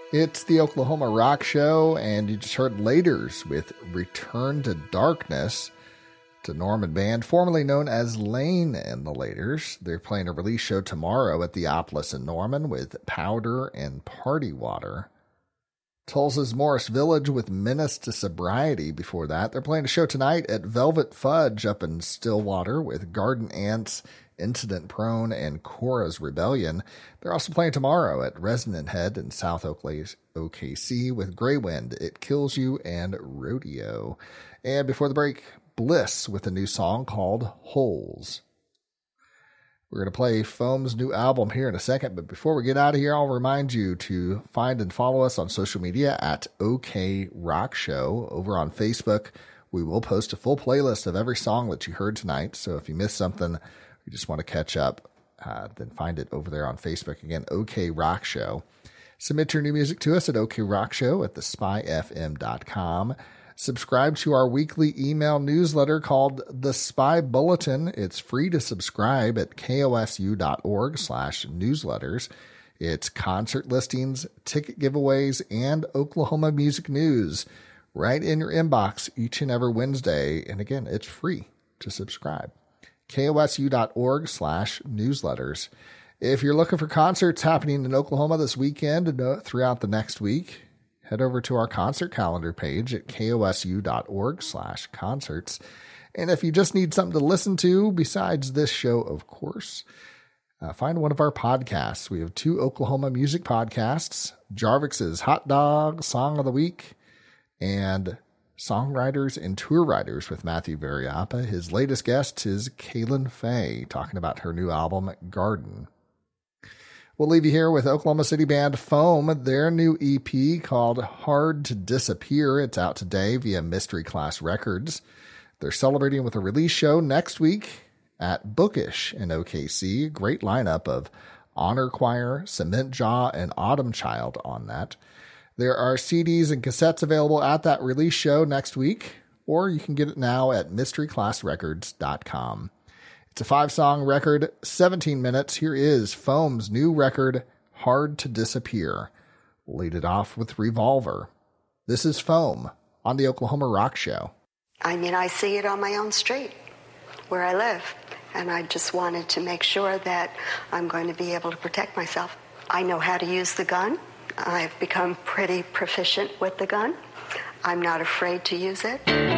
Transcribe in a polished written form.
It's the Oklahoma Rock Show, and you just heard Laters with Return to Darkness. It's a Norman band formerly known as Lane and the Laters. They're playing a release show tomorrow at the Theopolis in Norman with Powder and Party Water. Tulsa's Morris Village with Menace to Sobriety before that. They're playing a show tonight at Velvet Fudge up in Stillwater with Garden Ants, Incident Prone, and Cora's Rebellion. They're also playing tomorrow at Resonant Head in South OKC with Grey Wind, It Kills You, and Rodeo. And before the break, Bliss with a new song called Holes. We're going to play Foam's new album here in a second, but before we get out of here, I'll remind you to find and follow us on social media at OK Rock Show. Over on Facebook, we will post a full playlist of every song that you heard tonight, so if you missed something, you just want to catch up, then find it over there on Facebook. Again, OK Rock Show. Submit your new music to us at okrockshow@thespyfm.com. Subscribe to our weekly email newsletter called The Spy Bulletin. It's free to subscribe at kosu.org/newsletters. It's concert listings, ticket giveaways, and Oklahoma music news right in your inbox each and every Wednesday. And again, it's free to subscribe. kosu.org/newsletters. If you're looking for concerts happening in Oklahoma this weekend and throughout the next week, head over to our concert calendar page at kosu.org/concerts. And if you just need something to listen to besides this show, of course, find one of our podcasts. We have 2 Oklahoma music podcasts, Jarvik's Hot Dog Song of the Week, and Songwriters and Tour Writers with Matthew Variapa. His latest guest is Kaylin Faye, talking about her new album, Garden. We'll leave you here with Oklahoma City band Foam, their new EP called Hard to Disappear. It's out today via Mystery Class Records. They're celebrating with a release show next week at Bookish in OKC. Great lineup of Honor Choir, Cement Jaw, and Autumn Child on that. There are CDs and cassettes available at that release show next week, or you can get it now at mysteryclassrecords.com. It's a 5-song record, 17 minutes. Here is Foam's new record, Hard to Disappear. We'll lead it off with Revolver. This is Foam on the Oklahoma Rock Show. I mean, I see it on my own street where I live, and I just wanted to make sure that I'm going to be able to protect myself. I know how to use the gun. I've become pretty proficient with the gun. I'm not afraid to use it.